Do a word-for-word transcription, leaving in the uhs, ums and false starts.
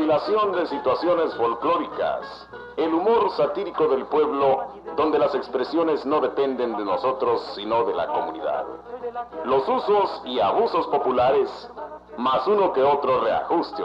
recopilación de situaciones folclóricas, el humor satírico del pueblo, donde las expresiones no dependen de nosotros, sino de la comunidad. Los usos y abusos populares, más uno que otro reajuste